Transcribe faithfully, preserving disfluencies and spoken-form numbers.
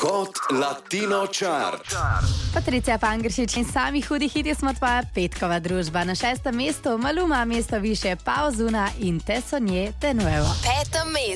Hot Latino Chart. Patricija Pangršič in sami hudi hiti smo tvoja petkova družba. Na šestem mestu Maluma, mesto više pa Ozuna in Te Sonje Te Nuevo. Peto mesto.